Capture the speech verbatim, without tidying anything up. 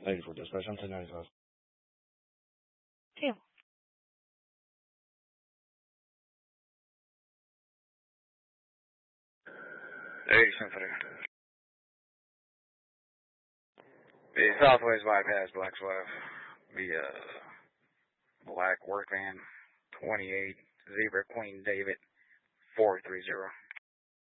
Thank you for dispatch. I'm ten ninety-five. Two. Hey, Symphony. The Southwest Bypass, Black Swift. The, uh, black work van, twenty-eight, Zebra Queen David, four three zero.